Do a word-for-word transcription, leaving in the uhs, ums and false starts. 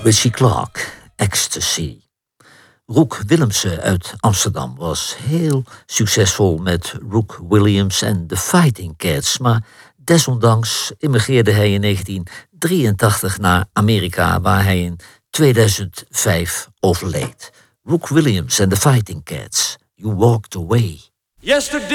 Richie Clark, Ecstasy. Roek Willemsen uit Amsterdam was heel succesvol met Rook Williams en The Fighting Cats, maar desondanks immigreerde hij in negentien drieëntachtig naar Amerika, waar hij in tweeduizend vijf overleed. Rook Williams en The Fighting Cats, You Walked Away. Yesterday